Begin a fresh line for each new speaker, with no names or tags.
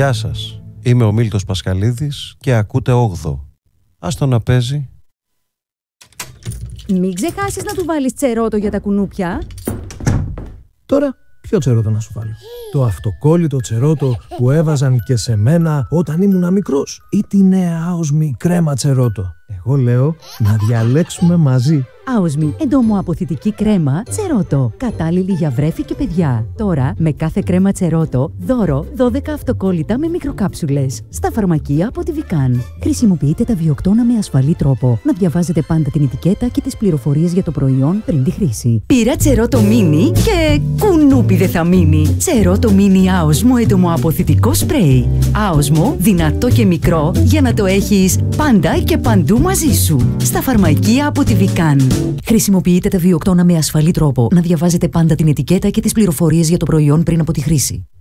Γεια σας, είμαι ο Μίλτος Πασχαλίδης και ακούτε 8. Ας το να παίζει.
Μην ξεχάσεις να του βάλεις τσερότο για τα κουνούπια.
Τώρα, ποιο τσερότο να σου βάλω? Το αυτοκόλλητο τσερότο που έβαζαν και σε μένα όταν ήμουνα μικρός, ή τη νέα άοσμη κρέμα τσερότο? Εγώ λέω να διαλέξουμε μαζί.
Άοσμη εντομοαποθητική κρέμα τσερότο. Κατάλληλη για βρέφη και παιδιά. Τώρα, με κάθε κρέμα τσερότο, δώρο 12 αυτοκόλλητα με μικροκάψουλες. Στα φαρμακεία από τη Βικάν. Χρησιμοποιείτε τα βιοκτώνα με ασφαλή τρόπο. Να διαβάζετε πάντα την ετικέτα και τις πληροφορίες για το προϊόν πριν τη χρήση. Πήρα τσερότο μίνι και κουνούπι δεν θα μείνει. Τσερότο μίνι άοσμο εντομοαποθητικό σπρέι. Άοσμο, δυνατό και μικρό για να το έχεις πάντα και παντού μαζί σου. Στα φαρμακεία από τη Βικάν. Χρησιμοποιείτε τα βιοκτώνα με ασφαλή τρόπο. Να διαβάζετε πάντα την ετικέτα και τις πληροφορίες για το προϊόν πριν από τη χρήση.